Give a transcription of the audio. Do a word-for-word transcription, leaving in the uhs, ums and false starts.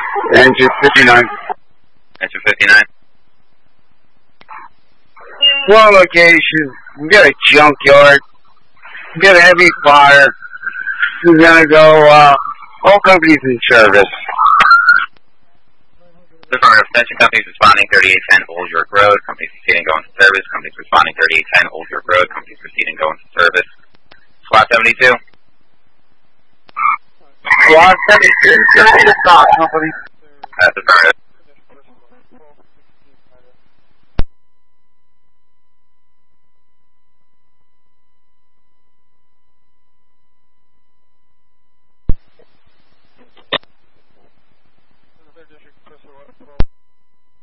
Engine fifty-nine. Engine fifty-nine. One location. We got a junkyard. We got a heavy fire. We're gonna go, uh, all companies in service. The front extension companies responding thirty-eight ten Old York Road. Companies proceeding going to service. Companies responding thirty-eight ten Old York Road. Companies proceeding going to service. SWAT seventy-two. SWAT seventy-two, company. That's affirmative.